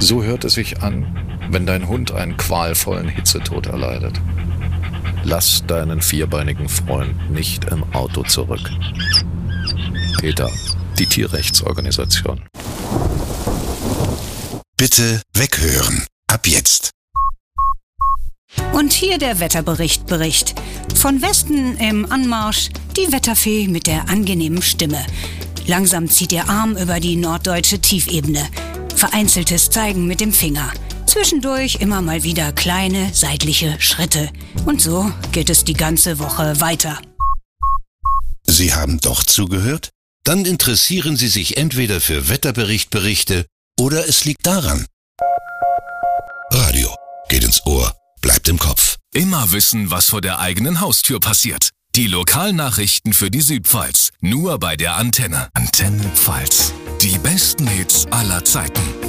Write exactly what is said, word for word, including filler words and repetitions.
So hört es sich an, wenn dein Hund einen qualvollen Hitzetod erleidet. Lass deinen vierbeinigen Freund nicht im Auto zurück. PETA, die Tierrechtsorganisation. Bitte weghören. Ab jetzt. Und hier der Wetterbericht Bericht. Von Westen im Anmarsch die Wetterfee mit der angenehmen Stimme. Langsam zieht ihr Arm über die norddeutsche Tiefebene. Vereinzeltes Zeigen mit dem Finger. Zwischendurch immer mal wieder kleine seitliche Schritte. Und so geht es die ganze Woche weiter. Sie haben doch zugehört? Dann interessieren Sie sich entweder für Wetterberichtberichte oder es liegt daran. Radio geht ins Ohr, bleibt im Kopf. Immer wissen, was vor der eigenen Haustür passiert. Die Lokalnachrichten für die Südpfalz. Nur bei der Antenne. Antenne Pfalz. Die besten Hits aller Zeiten.